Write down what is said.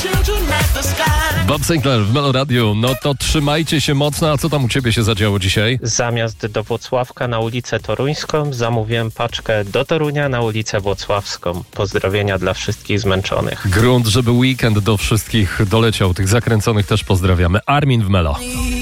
Bob Sinclair w Melo Radio. No to trzymajcie się mocno. A co tam u ciebie się zadziało dzisiaj? Zamiast do Włocławka na ulicę Toruńską zamówiłem paczkę do Torunia na ulicę Włocławską. Pozdrowienia dla wszystkich zmęczonych. Grunt, żeby weekend do wszystkich doleciał. Tych zakręconych też pozdrawiamy. Armin w Melo.